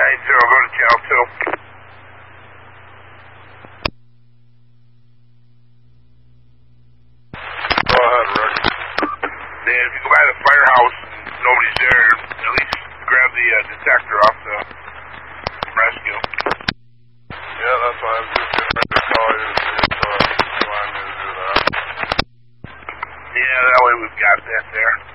go to channel 2. Go ahead, Rick. Then if you go by the firehouse and nobody's there, at least grab the detector off the rescue. Yeah, that's why I was just getting ready to call you to see if you wanted me to do that. Yeah, that way we've got that there.